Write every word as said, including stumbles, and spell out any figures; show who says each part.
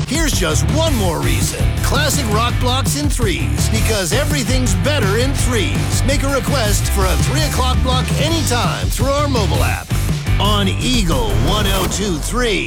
Speaker 1: Here's just one more reason. Classic rock blocks in threes, because everything's better in threes. Make a request for a three o'clock block anytime through our mobile app on Eagle one oh two three.